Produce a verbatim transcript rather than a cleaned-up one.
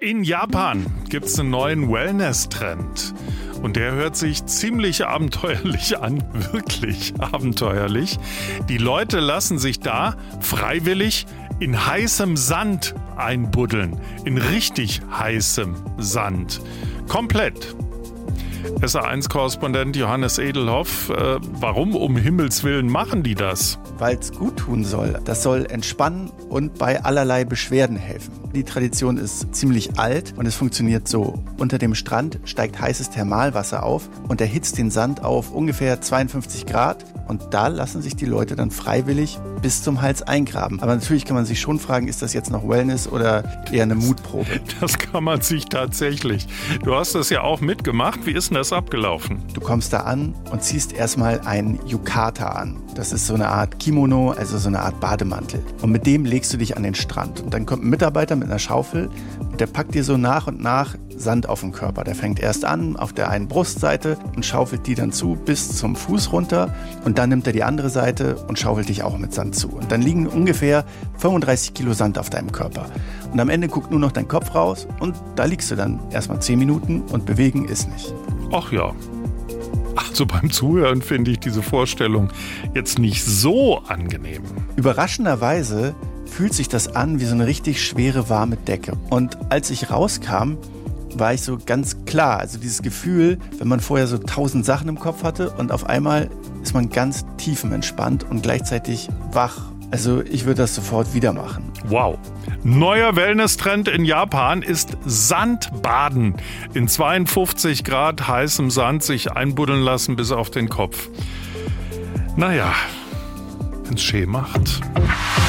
In Japan gibt es einen neuen Wellness-Trend. Und der hört sich ziemlich abenteuerlich an, wirklich abenteuerlich. Die Leute lassen sich da freiwillig in heißem Sand einbuddeln. In richtig heißem Sand. Komplett. S A eins Korrespondent Johannes Edelhoff, äh, warum um Himmels Willen machen die das? Weil es gut tun soll. Das soll entspannen und bei allerlei Beschwerden helfen. Die Tradition ist ziemlich alt und es funktioniert so. Unter dem Strand steigt heißes Thermalwasser auf und erhitzt den Sand auf ungefähr zweiundfünfzig Grad. Und da lassen sich die Leute dann freiwillig bis zum Hals eingraben. Aber natürlich kann man sich schon fragen, ist das jetzt noch Wellness oder eher eine Mutprobe? Das kann man sich tatsächlich. Du hast das ja auch mitgemacht. Wie ist denn das abgelaufen? Du kommst da an und ziehst erstmal einen Yukata an. Das ist so eine Art Kimono, also so eine Art Bademantel. Und mit dem legst du dich an den Strand. Und dann kommt ein Mitarbeiter mit einer Schaufel und der packt dir so nach und nach Sand auf den Körper. Der fängt erst an auf der einen Brustseite und schaufelt die dann zu bis zum Fuß runter. Und dann nimmt er die andere Seite und schaufelt dich auch mit Sand zu. Und dann liegen ungefähr fünfunddreißig Kilo Sand auf deinem Körper. Und am Ende guckt nur noch dein Kopf raus und da liegst du dann erstmal zehn Minuten und bewegen ist nicht. Ach ja. Also beim Zuhören finde ich diese Vorstellung jetzt nicht so angenehm. Überraschenderweise fühlt sich das an wie so eine richtig schwere, warme Decke. Und als ich rauskam, war ich so ganz klar. Also dieses Gefühl, wenn man vorher so tausend Sachen im Kopf hatte und auf einmal ist man ganz tiefenentspannt und gleichzeitig wach. Also ich würde das sofort wieder machen. Wow. Neuer Wellness-Trend in Japan ist Sandbaden. In zweiundfünfzig Grad heißem Sand sich einbuddeln lassen bis auf den Kopf. Naja, wenn's schön macht.